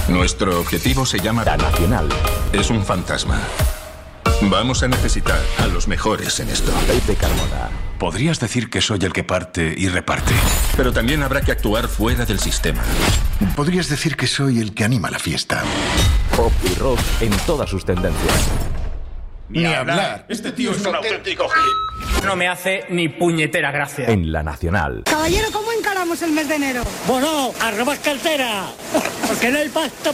Nuestro objetivo se llama La Nacional. Es un fantasma. Vamos a necesitar a los mejores en esto. Pepe Carmona. Podrías decir que soy el que parte y reparte. Pero también habrá que actuar fuera del sistema. Podrías decir que soy el que anima la fiesta. Pop y rock en todas sus tendencias. Ni hablar. Este tío es un auténtico gil. No me hace ni puñetera gracia. En La Nacional. Caballero, ¿cómo encaramos el mes de enero? Bueno, a robar cartera. Porque no hay pasta